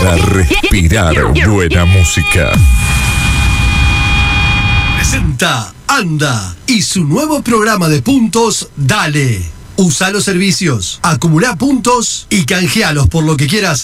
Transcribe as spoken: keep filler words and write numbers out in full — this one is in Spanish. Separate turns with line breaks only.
para respirar buena música.
Presenta Anda y su nuevo programa de puntos Dale. Usa los servicios, acumula puntos y canjealos por lo que quieras